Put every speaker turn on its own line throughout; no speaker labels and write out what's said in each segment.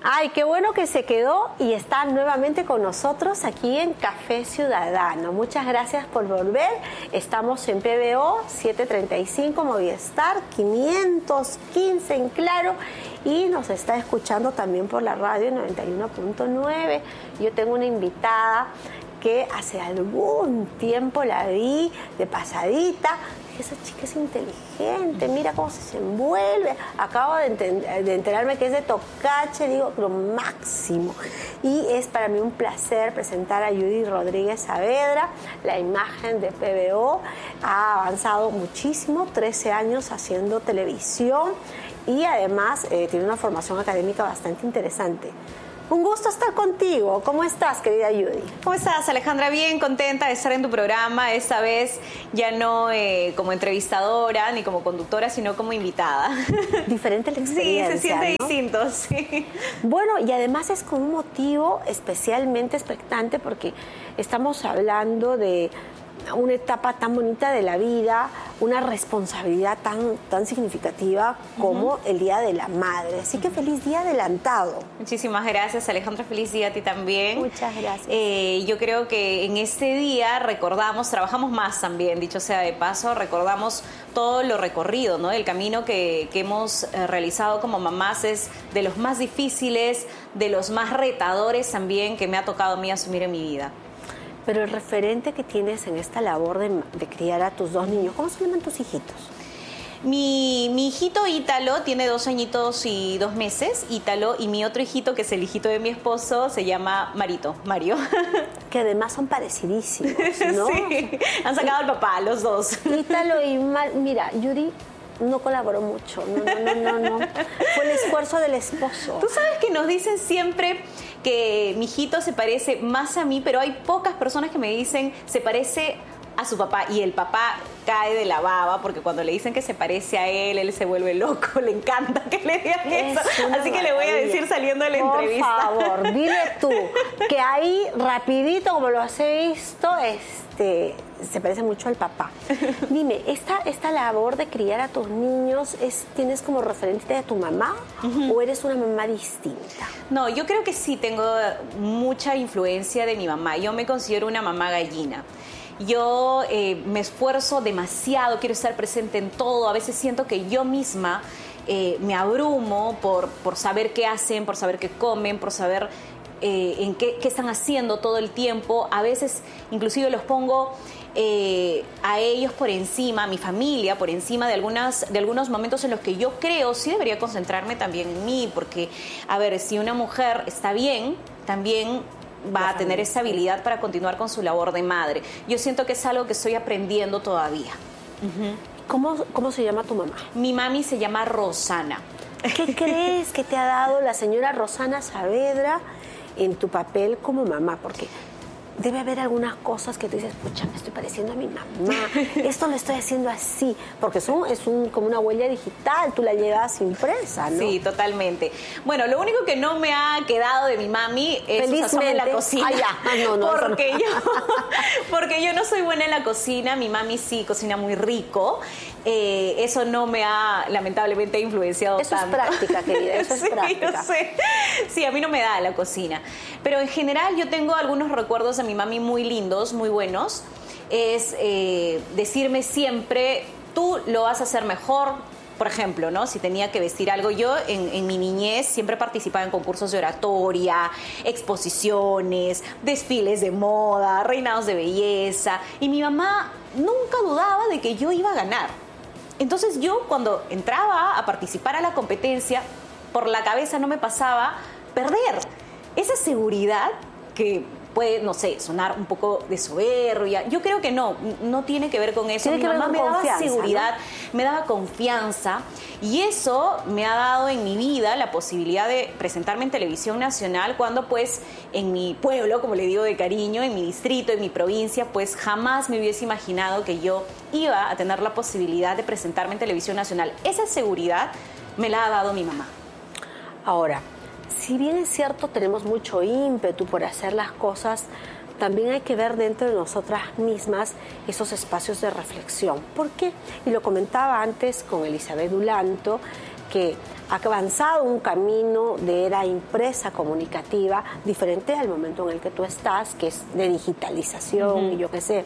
Ay, qué bueno que se quedó y está nuevamente con nosotros aquí en Café Ciudadano. Muchas gracias por volver. Estamos en PBO 735 Movistar 515 en Claro y nos está escuchando también por la radio 91.9. Yo tengo una invitada que hace algún tiempo la vi de pasadita. Esa chica es inteligente, mira cómo se envuelve. Acabo de enterarme que es de Tocache, digo, lo máximo. Y es para mí un placer presentar a Judy Rodríguez Saavedra. La imagen de PBO ha avanzado muchísimo, 13 años haciendo televisión y además tiene una formación académica bastante interesante. Un gusto estar contigo. ¿Cómo estás, querida Judy?
¿Cómo estás, Alejandra? Bien, contenta de estar en tu programa. Esta vez ya no como entrevistadora ni como conductora, sino como invitada.
Diferente la experiencia,
sí, se siente
¿no?
distinto, sí.
Bueno, y además es con un motivo especialmente expectante porque estamos hablando de una etapa tan bonita de la vida, una responsabilidad tan significativa como el Día de la Madre. Así que feliz día adelantado.
Muchísimas gracias, Alejandra. Feliz día a ti también.
Muchas gracias.
Yo creo que en este día trabajamos más también, dicho sea de paso, recordamos todo lo recorrido, ¿no? El camino que hemos realizado como mamás es de los más difíciles, de los más retadores también que me ha tocado a mí asumir en mi vida.
Pero el referente que tienes en esta labor de criar a tus dos niños, ¿cómo se llaman tus hijitos?
Mi hijito Ítalo tiene 2 añitos y 2 meses, Ítalo, y mi otro hijito, que es el hijito de mi esposo, se llama Mario.
Que además son parecidísimos, ¿no?
Sí, han sacado al papá, los dos.
Ítalo y mira, Judy no colaboró mucho, no. Fue el esfuerzo del esposo.
Tú sabes que nos dicen siempre que mi hijito se parece más a mí, pero hay pocas personas que me dicen se parece a su papá, y el papá cae de la baba porque cuando le dicen que se parece a él se vuelve loco, le encanta que le digan eso. Así que le voy a decir saliendo de la entrevista.
Por favor, dile tú que ahí rapidito, como lo has visto, se parece mucho al papá. Dime, esta labor de criar a tus niños, ¿tienes como referente a tu mamá o eres una mamá distinta?
No, yo creo que sí tengo mucha influencia de mi mamá. Yo me considero una mamá gallina. Yo me esfuerzo demasiado, quiero estar presente en todo. A veces siento que yo misma me abrumo por saber qué hacen, por saber qué comen, por saber en qué están haciendo todo el tiempo. A veces inclusive los pongo a ellos por encima, a mi familia por encima de algunos momentos en los que yo creo sí debería concentrarme también en mí, porque, a ver, si una mujer está bien, también va a tener esa habilidad para continuar con su labor de madre. Yo siento que es algo que estoy aprendiendo todavía.
¿Cómo se llama tu mamá?
Mi mami se llama Rosana.
¿Qué crees que te ha dado la señora Rosana Saavedra en tu papel como mamá? Porque debe haber algunas cosas que tú dices, pucha, me estoy pareciendo a mi mamá, esto lo estoy haciendo así, porque es como una huella digital, tú la llevas impresa, ¿no?
Sí, totalmente. Bueno, lo único que no me ha quedado de mi mami es su sazón en la cocina. Porque yo no soy buena en la cocina, mi mami sí cocina muy rico. Eso no me ha, lamentablemente, influenciado
tanto. Eso es práctica, querida, eso es práctica.
Yo sé. Sí, a mí no me da la cocina. Pero en general yo tengo algunos recuerdos de mi mami muy lindos, muy buenos. Es decirme siempre, tú lo vas a hacer mejor. Por ejemplo, ¿no? Si tenía que vestir algo, yo en mi niñez siempre participaba en concursos de oratoria, exposiciones, desfiles de moda, reinados de belleza, y mi mamá nunca dudaba de que yo iba a ganar. Entonces yo, cuando entraba a participar a la competencia, por la cabeza no me pasaba perder. Esa seguridad que puede, no sé, sonar un poco de soberbia. Yo creo que no tiene que ver con eso. Mi mamá me daba seguridad, ¿no? Me daba confianza, y eso me ha dado en mi vida la posibilidad de presentarme en televisión nacional cuando, pues, en mi pueblo, como le digo de cariño, en mi distrito, en mi provincia, pues jamás me hubiese imaginado que yo iba a tener la posibilidad de presentarme en televisión nacional. Esa seguridad me la ha dado mi mamá.
Ahora, si bien es cierto, tenemos mucho ímpetu por hacer las cosas, también hay que ver dentro de nosotras mismas esos espacios de reflexión. ¿Por qué? Y lo comentaba antes con Elizabeth Dulanto, que ha avanzado un camino de era impresa comunicativa diferente al momento en el que tú estás, que es de digitalización y yo qué sé.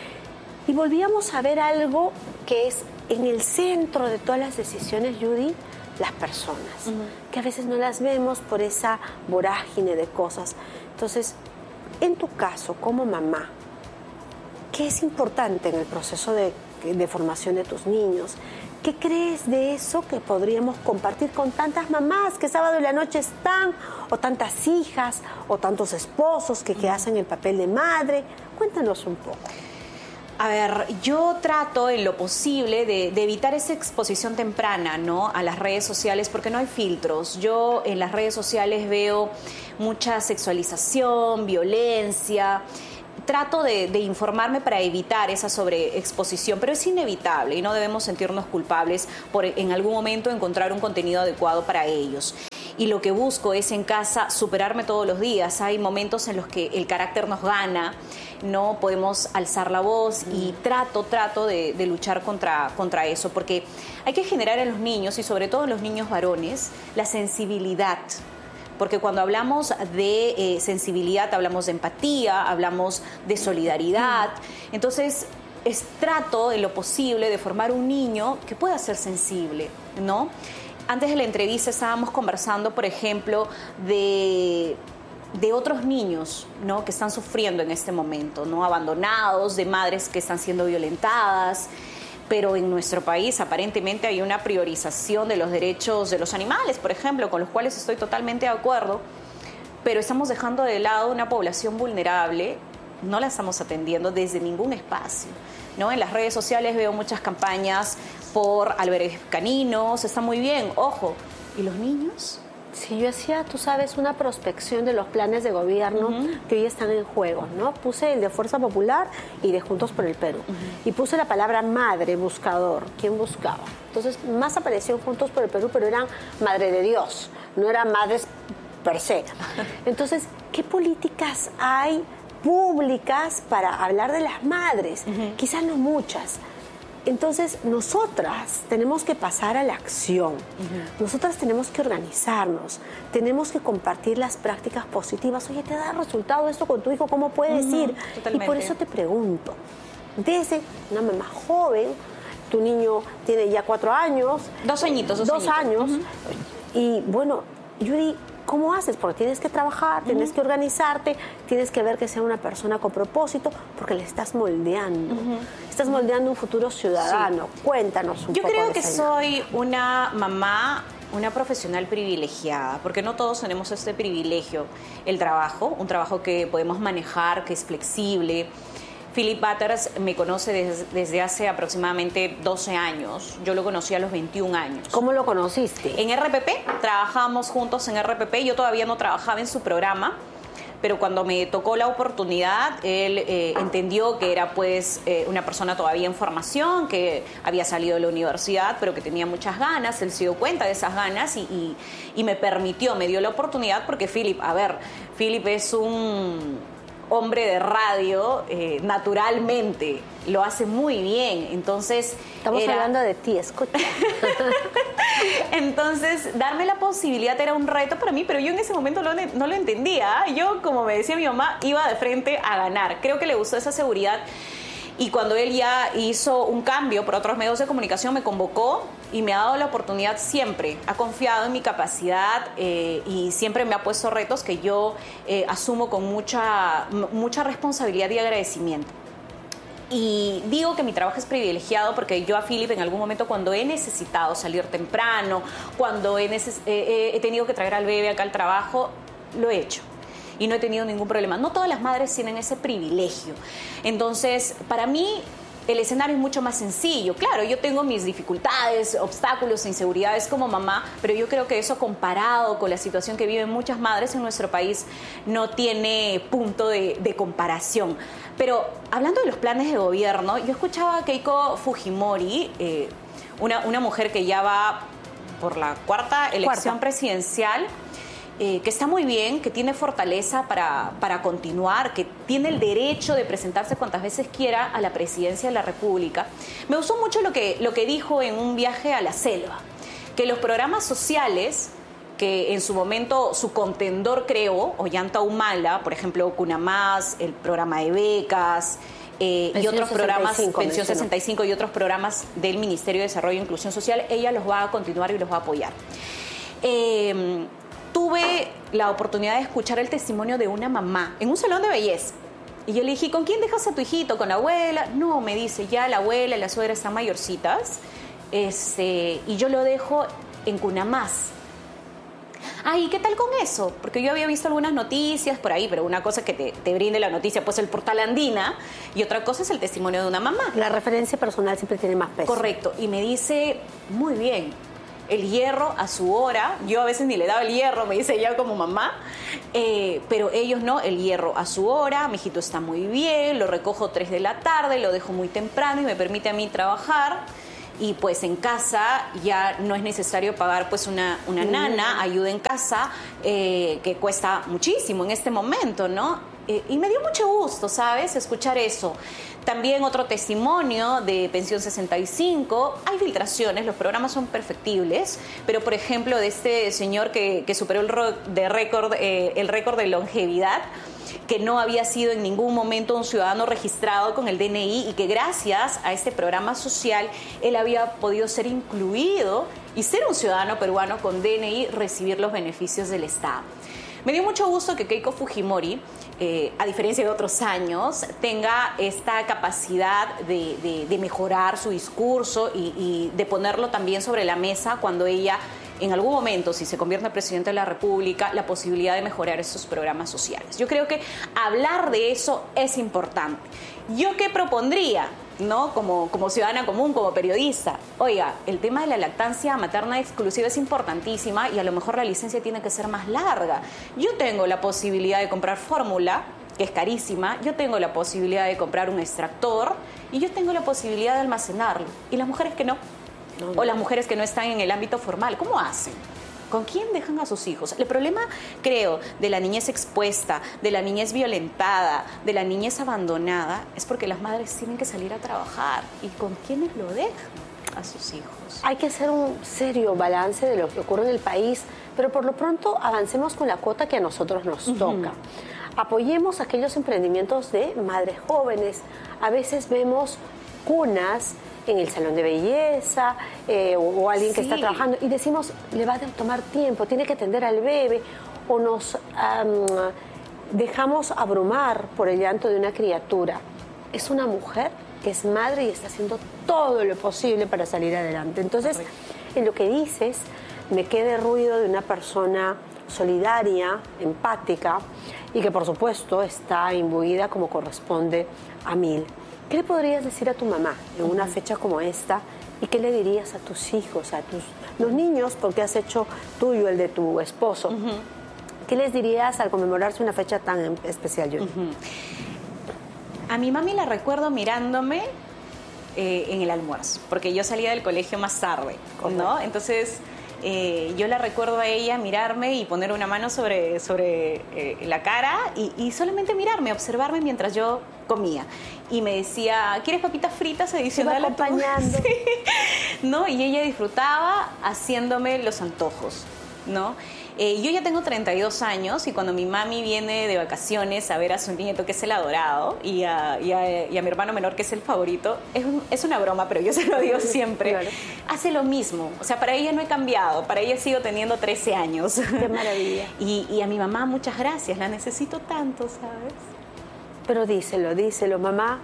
Y volvíamos a ver algo que es en el centro de todas las decisiones, Judy, las personas, que a veces no las vemos por esa vorágine de cosas. Entonces, en tu caso, como mamá, ¿qué es importante en el proceso de formación de tus niños? ¿Qué crees de eso que podríamos compartir con tantas mamás que sábado en la noche están, o tantas hijas, o tantos esposos que hacen el papel de madre? Cuéntanos un poco.
A ver, yo trato en lo posible de evitar esa exposición temprana, ¿no?, a las redes sociales, porque no hay filtros. Yo en las redes sociales veo mucha sexualización, violencia. Trato de informarme para evitar esa sobreexposición, pero es inevitable y no debemos sentirnos culpables por en algún momento encontrar un contenido adecuado para ellos. Y lo que busco es en casa superarme todos los días. Hay momentos en los que el carácter nos gana, no podemos alzar la voz y trato de luchar contra eso, porque hay que generar en los niños, y sobre todo en los niños varones, la sensibilidad. Porque cuando hablamos de sensibilidad, hablamos de empatía, hablamos de solidaridad. Entonces, trato en lo posible de formar un niño que pueda ser sensible, ¿no? Antes de la entrevista estábamos conversando, por ejemplo, de otros niños, ¿no?, que están sufriendo en este momento, ¿no?, abandonados, de madres que están siendo violentadas. Pero en nuestro país aparentemente hay una priorización de los derechos de los animales, por ejemplo, con los cuales estoy totalmente de acuerdo, pero estamos dejando de lado una población vulnerable, no la estamos atendiendo desde ningún espacio, ¿no? En las redes sociales veo muchas campañas por albergues caninos, está muy bien, ojo, ¿y los niños?
Sí, yo hacía, tú sabes, una prospección de los planes de gobierno que hoy están en juego, ¿no? Puse el de Fuerza Popular y de Juntos por el Perú. Y puse la palabra madre, buscador. ¿Quién buscaba? Entonces, más apareció Juntos por el Perú, pero eran Madre de Dios, no eran madres per se. Entonces, ¿qué políticas hay públicas para hablar de las madres? Quizás no muchas. Entonces, nosotras tenemos que pasar a la acción. Nosotras tenemos que organizarnos, tenemos que compartir las prácticas positivas. Oye, ¿te da resultado esto con tu hijo? ¿Cómo puedes ir?
Totalmente.
Y por eso te pregunto, desde una mamá joven, tu niño tiene ya 4 años.
2 añitos.
2 años. Y bueno, Judy, ¿cómo haces? Porque tienes que trabajar, tienes que organizarte, tienes que ver que sea una persona con propósito, porque le estás moldeando. Estás moldeando un futuro ciudadano. Sí. Cuéntanos un poco.
Yo creo que soy una mamá, una profesional privilegiada, porque no todos tenemos este privilegio. El trabajo, un trabajo que podemos manejar, que es flexible. Philip Butters me conoce desde hace aproximadamente 12 años. Yo lo conocí a los 21 años.
¿Cómo lo conociste?
En RPP, trabajábamos juntos en RPP. Yo todavía no trabajaba en su programa, pero cuando me tocó la oportunidad, él entendió que era pues una persona todavía en formación, que había salido de la universidad, pero que tenía muchas ganas. Él se dio cuenta de esas ganas y me dio la oportunidad, porque Philip es un hombre de radio, naturalmente, lo hace muy bien. Entonces
estamos hablando de ti, escucha.
Entonces, darme la posibilidad era un reto para mí, pero yo en ese momento no lo entendía. Yo, como me decía mi mamá, iba de frente a ganar. Creo que le gustó esa seguridad. Y cuando él ya hizo un cambio por otros medios de comunicación, me convocó y me ha dado la oportunidad siempre. Ha confiado en mi capacidad y siempre me ha puesto retos que yo asumo con mucha responsabilidad y agradecimiento. Y digo que mi trabajo es privilegiado porque yo a Philip en algún momento, cuando he necesitado salir temprano, cuando he tenido que traer al bebé acá al trabajo, lo he hecho. Y no he tenido ningún problema. No todas las madres tienen ese privilegio. Entonces, para mí, el escenario es mucho más sencillo. Claro, yo tengo mis dificultades, obstáculos, inseguridades como mamá, pero yo creo que eso, comparado con la situación que viven muchas madres en nuestro país, no tiene punto de comparación. Pero hablando de los planes de gobierno, yo escuchaba a Keiko Fujimori, una mujer que ya va por la cuarta elección presidencial, que está muy bien, que tiene fortaleza para continuar, que tiene el derecho de presentarse cuantas veces quiera a la presidencia de la República. Me gustó mucho lo que dijo en un viaje a la selva. que los programas sociales que en su momento su contendor creó, Ollanta Humala, por ejemplo, Cuna Más, el programa de becas, y otros programas, Pensión 65 y otros programas del Ministerio de Desarrollo e Inclusión Social, ella los va a continuar y los va a apoyar. Tuve la oportunidad de escuchar el testimonio de una mamá en un salón de belleza. Y yo le dije, ¿con quién dejas a tu hijito? ¿Con la abuela? No, me dice, ya la abuela y la suegra están mayorcitas, y yo lo dejo en Cuna Más. Ay, ¿qué tal con eso? Porque yo había visto algunas noticias por ahí, pero una cosa es que te brinde la noticia, pues el portal Andina, y otra cosa es el testimonio de una mamá.
La referencia personal siempre tiene más peso.
Correcto, y me dice, muy bien, el hierro a su hora, yo a veces ni le daba el hierro, me dice ella como mamá, pero ellos no, el hierro a su hora, mi hijito está muy bien, lo recojo 3 de la tarde, lo dejo muy temprano y me permite a mí trabajar. Y pues en casa ya no es necesario pagar pues una nana, ayuda en casa, que cuesta muchísimo en este momento, ¿no? Y me dio mucho gusto, ¿sabes?, escuchar eso. También otro testimonio de Pensión 65, hay filtraciones, los programas son perfectibles, pero por ejemplo de este señor que superó el récord de longevidad, que no había sido en ningún momento un ciudadano registrado con el DNI y que gracias a este programa social él había podido ser incluido y ser un ciudadano peruano con DNI, recibir los beneficios del Estado. Me dio mucho gusto que Keiko Fujimori, a diferencia de otros años, tenga esta capacidad de mejorar su discurso y de ponerlo también sobre la mesa cuando ella, en algún momento, si se convierte en presidente de la República, la posibilidad de mejorar esos programas sociales. Yo creo que hablar de eso es importante. ¿Yo qué propondría? ¿No? Como ciudadana común, como periodista. Oiga, el tema de la lactancia materna exclusiva es importantísima y a lo mejor la licencia tiene que ser más larga. Yo tengo la posibilidad de comprar fórmula, que es carísima, yo tengo la posibilidad de comprar un extractor y yo tengo la posibilidad de almacenarlo. ¿Y las mujeres que no? O las mujeres que no están en el ámbito formal, ¿cómo hacen? ¿Con quién dejan a sus hijos? El problema, creo, de la niñez expuesta, de la niñez violentada, de la niñez abandonada, es porque las madres tienen que salir a trabajar. ¿Y con quiénes lo dejan a sus hijos?
Hay que hacer un serio balance de lo que ocurre en el país, pero por lo pronto avancemos con la cuota que a nosotros nos toca. Apoyemos aquellos emprendimientos de madres jóvenes. A veces vemos cunas en el salón de belleza o alguien que está trabajando y decimos, le va a tomar tiempo, tiene que atender al bebé, o nos dejamos abrumar por el llanto de una criatura. Es una mujer que es madre y está haciendo todo lo posible para salir adelante. Entonces, en lo que dices, me queda ruido de una persona solidaria, empática y que por supuesto está imbuida como corresponde a 1000. ¿Qué le podrías decir a tu mamá en una fecha como esta? ¿Y qué le dirías a tus hijos, a los niños, porque has hecho tuyo el de tu esposo? ¿Qué les dirías al conmemorarse una fecha tan especial, Yuri?
A mi mami la recuerdo mirándome en el almuerzo, porque yo salía del colegio más tarde, ¿no? Entonces yo la recuerdo a ella mirarme y poner una mano sobre la cara y solamente mirarme, observarme mientras yo comía. Y me decía, ¿quieres papitas fritas adicionales?
Te va acompañando.
Sí. ¿No? Y ella disfrutaba haciéndome los antojos, ¿no? Yo ya tengo 32 años y cuando mi mami viene de vacaciones a ver a su nieto, que es el adorado, y a mi hermano menor, que es el favorito, es una broma, pero yo se lo digo siempre, claro, hace lo mismo. O sea, para ella no he cambiado, para ella sigo teniendo 13 años.
¡Qué maravilla!
Y a mi mamá, muchas gracias, la necesito tanto, ¿sabes?
Pero díselo, mamá.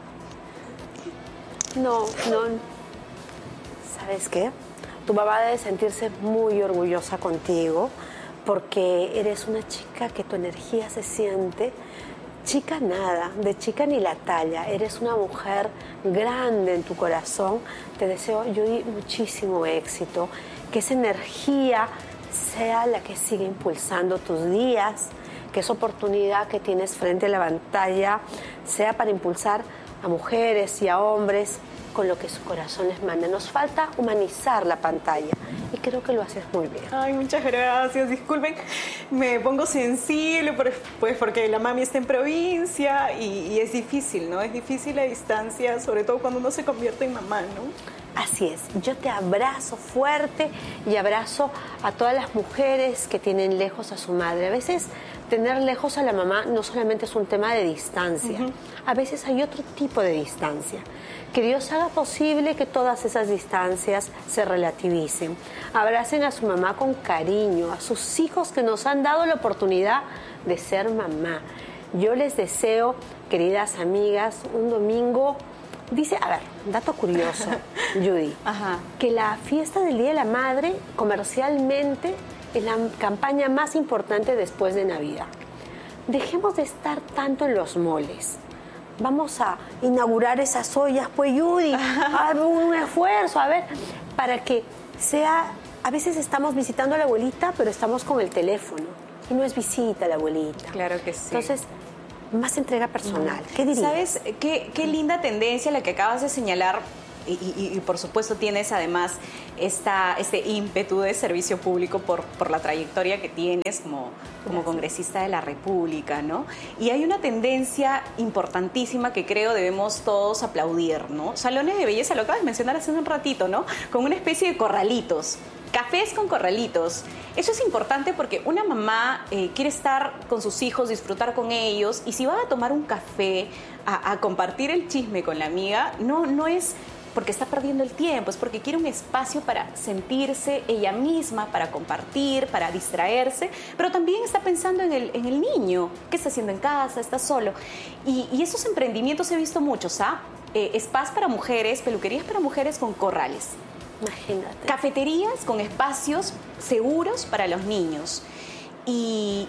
No. ¿Sabes qué? Tu mamá debe sentirse muy orgullosa contigo porque eres una chica que tu energía se siente. Chica nada, de chica ni la talla. Eres una mujer grande en tu corazón. Te deseo, Yuri, muchísimo éxito. Que esa energía sea la que siga impulsando tus días. Que esa oportunidad que tienes frente a la pantalla sea para impulsar a mujeres y a hombres con lo que su corazón les manda. Nos falta humanizar la pantalla y creo que lo haces muy bien.
Ay, muchas gracias. Disculpen, me pongo sensible pues porque la mami está en provincia y es difícil, ¿no? Es difícil la distancia, sobre todo cuando uno se convierte en mamá, ¿no?
Así es, yo te abrazo fuerte y abrazo a todas las mujeres que tienen lejos a su madre. A veces tener lejos a la mamá no solamente es un tema de distancia, a veces hay otro tipo de distancia. Que Dios haga posible que todas esas distancias se relativicen. Abracen a su mamá con cariño, a sus hijos que nos han dado la oportunidad de ser mamá. Yo les deseo, queridas amigas, un domingo. Dice, a ver, dato curioso, Judy, que la fiesta del Día de la Madre comercialmente es la campaña más importante después de Navidad. Dejemos de estar tanto en los moles. Vamos a inaugurar esas ollas, pues Judy, un esfuerzo, a ver, para que sea, a veces estamos visitando a la abuelita, pero estamos con el teléfono, y no es visita a la abuelita.
Claro que sí.
Entonces, más entrega personal. ¿Qué dirías?
¿Sabes qué linda tendencia la que acabas de señalar? Y por supuesto tienes además este ímpetu de servicio público por la trayectoria que tienes como congresista de la República, ¿no? Y hay una tendencia importantísima que creo debemos todos aplaudir, ¿no? Salones de belleza, lo acabas de mencionar hace un ratito, ¿no? Con una especie de corralitos. Cafés con corralitos. Eso es importante porque una mamá quiere estar con sus hijos, disfrutar con ellos, y si va a tomar un café, a compartir el chisme con la amiga, no es porque está perdiendo el tiempo, es porque quiere un espacio para sentirse ella misma, para compartir, para distraerse, pero también está pensando en el niño, qué está haciendo en casa, está solo. Y esos emprendimientos he visto muchos, spas para mujeres, peluquerías para mujeres con corrales.
Imagínate.
Cafeterías con espacios seguros para los niños. Y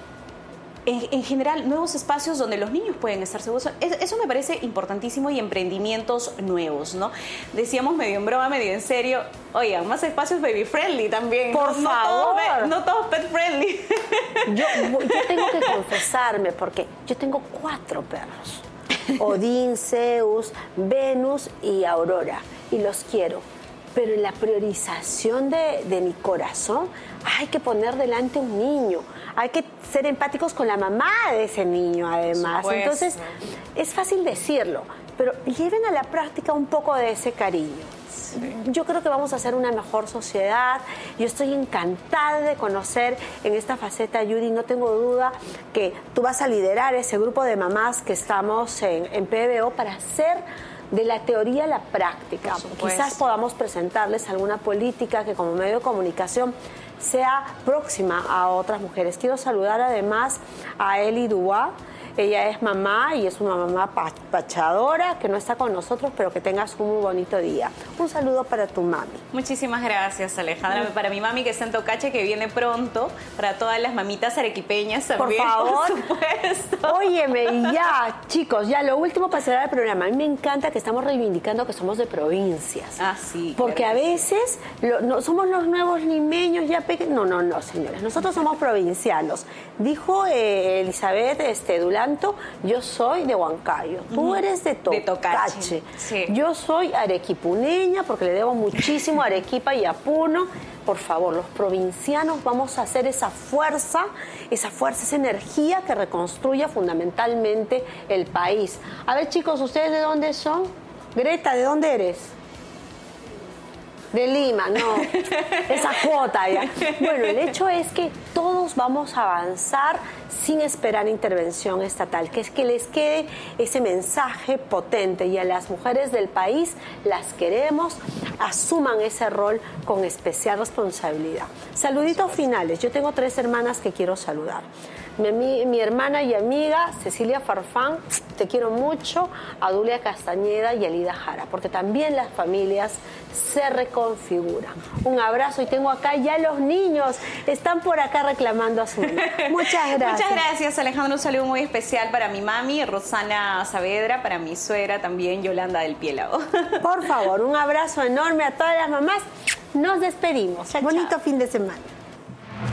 en general, nuevos espacios donde los niños pueden estar seguros. Eso me parece importantísimo, y emprendimientos nuevos, ¿no? Decíamos medio en broma, medio en serio, oigan, más espacios baby friendly también.
Por favor.
No todos pet friendly.
Yo tengo que confesarme porque yo tengo 4 perros. Odín, Zeus, Venus y Aurora. Y los quiero. Pero en la priorización de mi corazón hay que poner delante un niño. Hay que ser empáticos con la mamá de ese niño, además. Entonces, es fácil decirlo, pero lleven a la práctica un poco de ese cariño. Sí. Yo creo que vamos a hacer una mejor sociedad. Yo estoy encantada de conocer en esta faceta, Judy. No tengo duda que tú vas a liderar ese grupo de mamás que estamos en PBO para hacer de la teoría a la práctica. Quizás podamos presentarles alguna política que como medio de comunicación sea próxima a otras mujeres. Quiero saludar además a Eli Dua. Ella es mamá y es una mamá pachadora que no está con nosotros, pero que tengas un muy bonito día. Un saludo para tu mami.
Muchísimas gracias, Alejandra. Para mi mami que está en Tocache, que viene pronto. Para todas las mamitas arequipeñas también,
por favor.
Por supuesto.
Óyeme, y ya, chicos, ya lo último para cerrar el programa. A mí me encanta que estamos reivindicando que somos de provincias.
Ah, sí.
Porque a veces no somos los nuevos limeños ya pequeños. No, señores. Nosotros somos provincianos. Dijo Elizabeth Dulan, yo soy de Huancayo, tú eres de Tocache.
Sí.
Yo soy arequipuneña porque le debo muchísimo a Arequipa y a Puno. Por favor, los provincianos vamos a hacer esa fuerza, esa energía que reconstruya fundamentalmente el país. A ver, chicos, ¿ustedes de dónde son? Greta, ¿de dónde eres? De Lima, no, esa cuota ya. Bueno, el hecho es que todos vamos a avanzar sin esperar intervención estatal, que es que les quede ese mensaje potente, y a las mujeres del país las queremos, asuman ese rol con especial responsabilidad. Saluditos finales, yo tengo 3 hermanas que quiero saludar. Mi hermana y amiga Cecilia Farfán, te quiero mucho, a Dulia Castañeda y a Lida Jara, porque también las familias se reconfiguran. Un abrazo, y tengo acá ya los niños, están por acá reclamando a su mamá. Muchas gracias.
Muchas gracias, Alejandro. Un saludo muy especial para mi mami, Rosana Saavedra, para mi suegra también, Yolanda del Piélago.
Por favor, un abrazo enorme a todas las mamás. Nos despedimos.
Chao,
bonito
chao.
fin de semana.